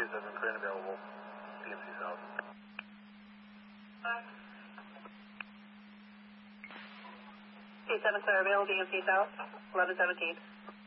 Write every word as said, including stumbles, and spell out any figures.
seven, crane available, D M C South. T seven, clear available, D M C South, eleven seventeen.